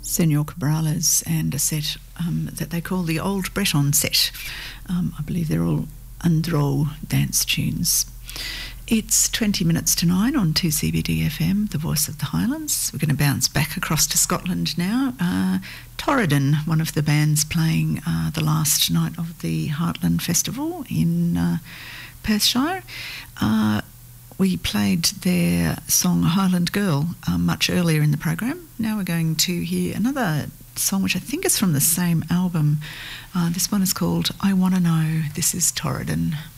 Senor Cabrales and a set that they call the Old Breton set. I believe they're all Andro dance tunes. It's 20 minutes to 9 on 2CBD FM, the voice of the Highlands. We're going to bounce back across to Scotland now. Torridon, one of the bands playing the last night of the Heartland Festival in Perthshire. We played their song Highland Girl much earlier in the program. Now we're going to hear another song which I think is from the same album. This one is called I Wanna Know. This is Torridon.